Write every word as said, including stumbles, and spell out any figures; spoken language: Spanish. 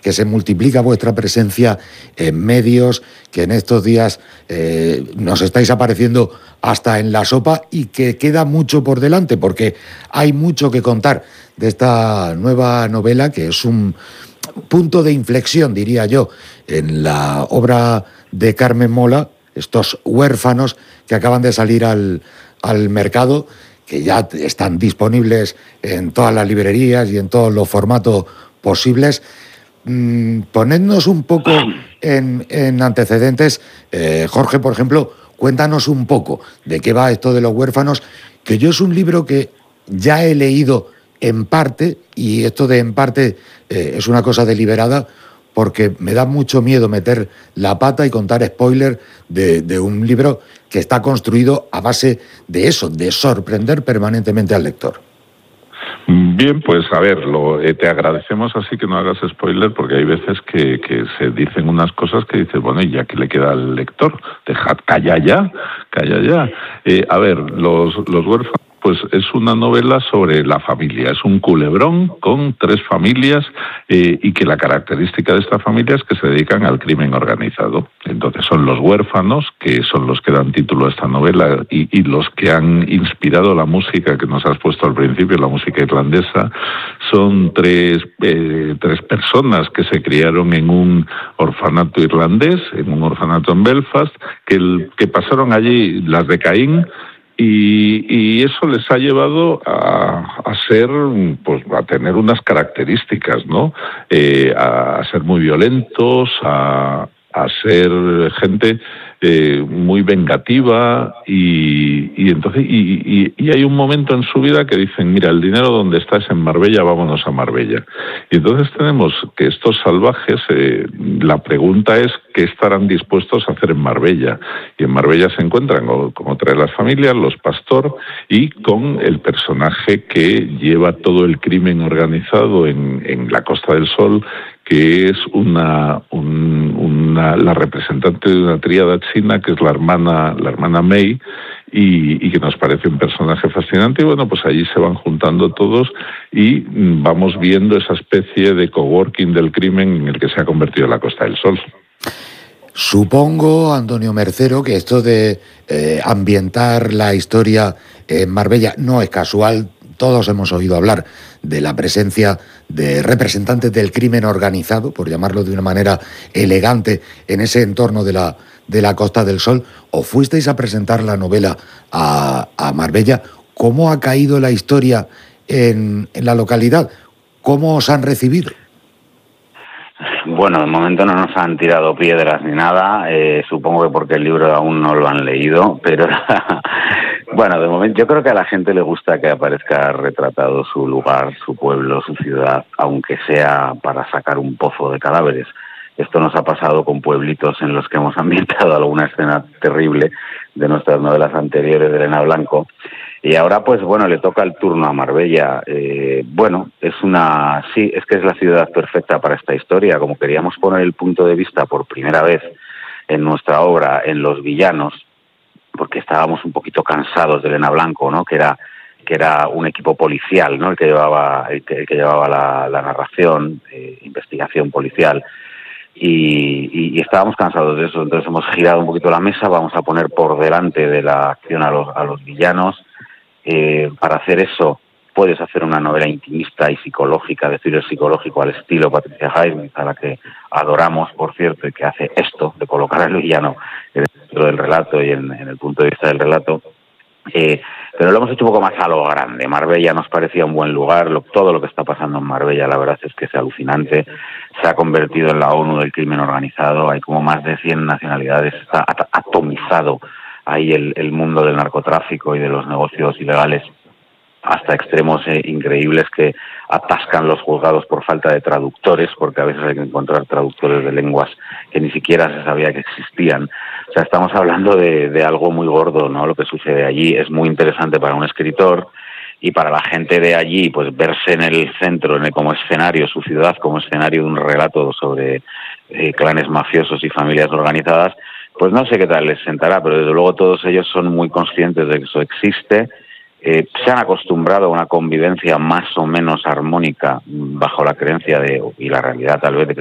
que se multiplica vuestra presencia en medios, que en estos días eh, nos estáis apareciendo hasta en la sopa y que queda mucho por delante, porque hay mucho que contar de esta nueva novela, que es un punto de inflexión, diría yo, en la obra de Carmen Mola, estos huérfanos que acaban de salir al, al mercado, que ya están disponibles en todas las librerías y en todos los formatos posibles. Mm, ponednos un poco en, en antecedentes. Eh, Jorge, por ejemplo, cuéntanos un poco de qué va esto de los huérfanos, que yo es un libro que ya he leído en parte, y esto de en parte eh, es una cosa deliberada, porque me da mucho miedo meter la pata y contar spoiler de, de un libro que está construido a base de eso, de sorprender permanentemente al lector. Bien, pues a ver, lo, eh, te agradecemos así que no hagas spoiler, porque hay veces que, que se dicen unas cosas que dices, bueno, ¿y ya qué le queda al lector? Dejad, calla ya, calla ya. Eh, a ver, los, los huérfanos, pues es una novela sobre la familia, es un culebrón con tres familias eh, y que la característica de esta familia es que se dedican al crimen organizado. Entonces son los huérfanos, que son los que dan título a esta novela y, y los que han inspirado la música que nos has puesto al principio, la música irlandesa. Son tres, eh, tres personas que se criaron en un orfanato irlandés, en un orfanato en Belfast, que, el, que pasaron allí las de Caín. Y, y eso les ha llevado a, a ser, pues, a tener unas características, ¿no? Eh, a ser muy violentos, a, a ser gente eh, muy vengativa y, y entonces y, y, y hay un momento en su vida que dicen, mira, el dinero donde está es en Marbella, vámonos a Marbella. Y entonces tenemos que estos salvajes, eh, la pregunta es qué estarán dispuestos a hacer en Marbella. Y en Marbella se encuentran con, con otra de las familias, los Pastor, y con el personaje que lleva todo el crimen organizado en, en la Costa del Sol, que es una, un, una la representante de una tríada china, que es la hermana, la hermana May, y, y que nos parece un personaje fascinante. Y bueno, pues allí se van juntando todos y vamos viendo esa especie de coworking del crimen en el que se ha convertido la Costa del Sol. Supongo, Antonio Mercero, que esto de eh, ambientar la historia en Marbella no es casual. Todos hemos oído hablar de la presencia de representantes del crimen organizado, por llamarlo de una manera elegante, en ese entorno de la, de la Costa del Sol. ¿O fuisteis a presentar la novela a, a Marbella? ¿Cómo ha caído la historia en, en la localidad? ¿Cómo os han recibido? Bueno, de momento no nos han tirado piedras ni nada, eh, supongo que porque el libro aún no lo han leído, pero bueno, de momento yo creo que a la gente le gusta que aparezca retratado su lugar, su pueblo, su ciudad, aunque sea para sacar un pozo de cadáveres. Esto nos ha pasado con pueblitos en los que hemos ambientado alguna escena terrible de nuestras novelas anteriores de Elena Blanco. Y ahora, pues bueno, le toca el turno a Marbella. Eh, bueno, es una, sí, es que es la ciudad perfecta para esta historia. Como queríamos poner el punto de vista por primera vez en nuestra obra en los villanos, porque estábamos un poquito cansados de Elena Blanco, ¿no? Que era que era un equipo policial, ¿no? El que llevaba el que, el que llevaba la, la narración, eh, investigación policial. Y, y, y estábamos cansados de eso, entonces hemos girado un poquito la mesa, vamos a poner por delante de la acción a los, a los villanos. Eh, para hacer eso puedes hacer una novela intimista y psicológica, de thriller psicológico al estilo Patricia Highsmith, a la que adoramos, por cierto, y que hace esto, de colocar al villano dentro del relato y en, en el punto de vista del relato. Eh, pero lo hemos hecho un poco más a lo grande. Marbella nos parecía un buen lugar, lo, todo lo que está pasando en Marbella la verdad es que es alucinante, se ha convertido en la ONU del crimen organizado, hay como más de cien nacionalidades, está at- atomizado ahí el, el mundo del narcotráfico y de los negocios ilegales hasta extremos eh, increíbles que atascan los juzgados por falta de traductores, porque a veces hay que encontrar traductores de lenguas que ni siquiera se sabía que existían. O sea, estamos hablando de, de algo muy gordo, ¿no? Lo que sucede allí es muy interesante para un escritor y para la gente de allí, pues verse en el centro, en el, como escenario, su ciudad como escenario de un relato sobre eh, clanes mafiosos y familias organizadas, pues no sé qué tal les sentará, pero desde luego todos ellos son muy conscientes de que eso existe. Eh, se han acostumbrado a una convivencia más o menos armónica bajo la creencia de, y la realidad tal vez de que